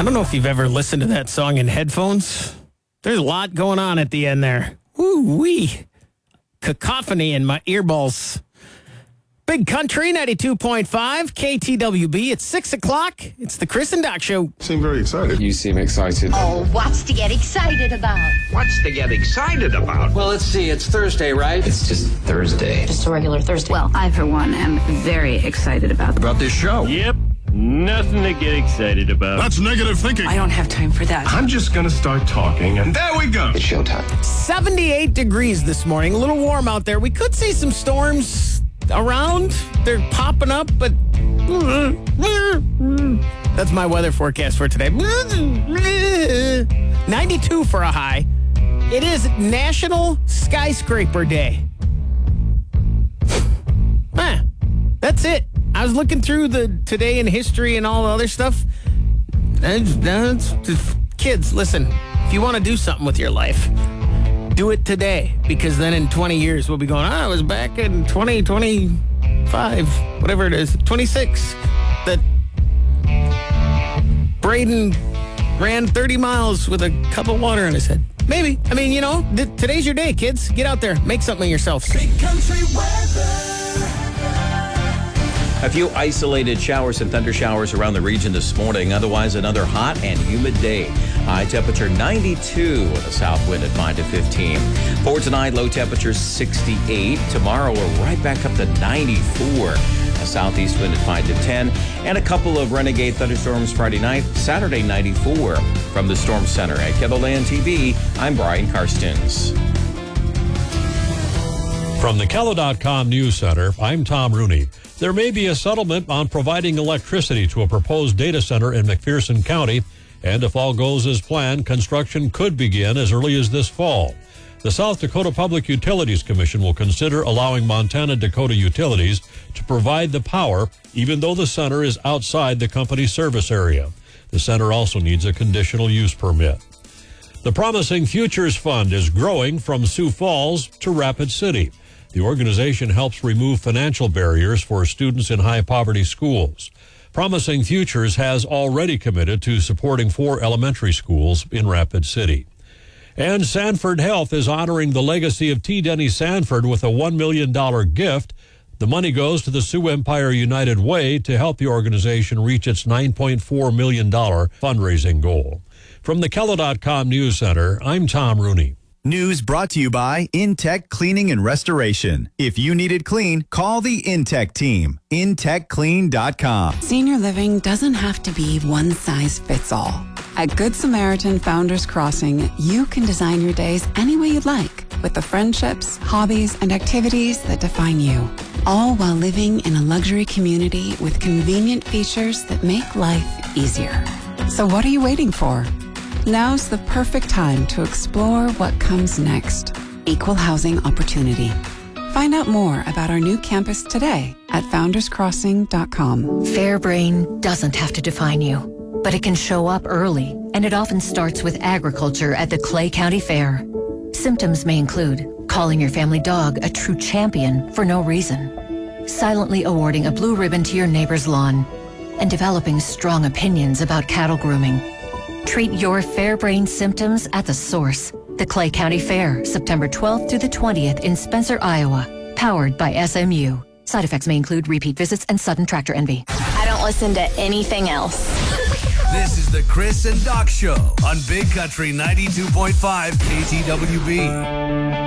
I don't know if you've ever listened to that song in headphones. There's a lot going on at the end there. Woo-wee. Cacophony in my earballs. Big Country 92.5 KTWB. It's 6 o'clock. It's the Chris and Doc Show. You seem very excited. You seem excited. Oh, what's to get excited about? What's to get excited about? Well, let's see. It's Thursday, right? It's just Thursday. Just a regular Thursday. Well, I, for one, am very excited about This show. Yep. Nothing to get excited about. That's negative thinking. I don't have time for that. I'm just going to start talking, and there we go. It's showtime. 78 degrees this morning. A little warm out there. We could see some storms around. They're popping up, but that's my weather forecast for today. 92 for a high. It is National Skyscraper Day. That's it. I was looking through the Today in History and all the other stuff. Kids, listen, if you want to do something with your life, do it today, because then in 20 years we'll be going, I was back in 2025, whatever it is, 26, that Braden ran 30 miles with a cup of water on his head. Maybe. I mean, today's your day, kids. Get out there. Make something of yourselves. Big Country weather. A few isolated showers and thunder showers around the region this morning. Otherwise, another hot and humid day. High temperature 92 with a south wind at 5 to 15. For tonight, low temperature 68. Tomorrow, we're right back up to 94. A southeast wind at 5 to 10. And a couple of renegade thunderstorms Friday night. Saturday, 94. From the Storm Center at KELOLAND TV, I'm Brian Karstens. From the KELO.com News Center, I'm Tom Rooney. There may be a settlement on providing electricity to a proposed data center in McPherson County, and if all goes as planned, construction could begin as early as this fall. The South Dakota Public Utilities Commission will consider allowing Montana Dakota Utilities to provide the power, even though the center is outside the company's service area. The center also needs a conditional use permit. The Promising Futures Fund is growing from Sioux Falls to Rapid City. The organization helps remove financial barriers for students in high-poverty schools. Promising Futures has already committed to supporting 4 elementary schools in Rapid City. And Sanford Health is honoring the legacy of T. Denny Sanford with a $1 million gift. The money goes to the Sioux Empire United Way to help the organization reach its $9.4 million fundraising goal. From the KELO.com News Center, I'm Tom Rooney. News brought to you by Intech Cleaning and Restoration. If you need it clean, call the Intech team. IntechClean.com. Senior living doesn't have to be one size fits all. At Good Samaritan Founders Crossing, you can design your days any way you'd like, with the friendships, hobbies, and activities that define you, all while living in a luxury community with convenient features that make life easier. So what are you waiting for? Now's the perfect time to explore what comes next. Equal housing opportunity. Find out more about our new campus today at founderscrossing.com. Fairbrain doesn't have to define you, but it can show up early, and it often starts with agriculture at the Clay County Fair. Symptoms may include calling your family dog a true champion for no reason, silently awarding a blue ribbon to your neighbor's lawn, and developing strong opinions about cattle grooming. Treat your Fairbrain symptoms at the source. The Clay County Fair, September 12th through the 20th in Spencer, Iowa. Powered by SMU. Side effects may include repeat visits and sudden tractor envy. I don't listen to anything else. This is the Chris and Doc Show on Big Country 92.5 KTWB.